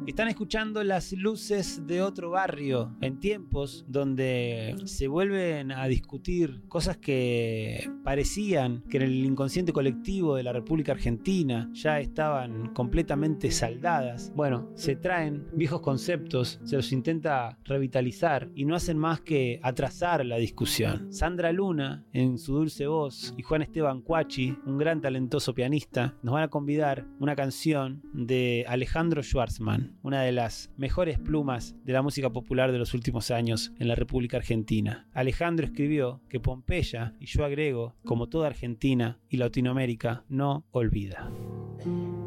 Están escuchando Las luces de otro barrio, en tiempos donde se vuelven a discutir cosas que parecían que en el inconsciente colectivo de la República Argentina ya estaban completamente saldadas. Bueno, se traen viejos conceptos, se los intenta revitalizar y no hacen más que atrasar la discusión. Sandra Luna, en su dulce voz, y Juan Esteban Cuachi, un gran talentoso pianista, nos van a convidar una canción de Alejandro Schwartzman, una de las mejores plumas de la música popular de los últimos años en la República Argentina. Alejandro escribió que Pompeya, y yo agrego, como toda Argentina y Latinoamérica, no olvida.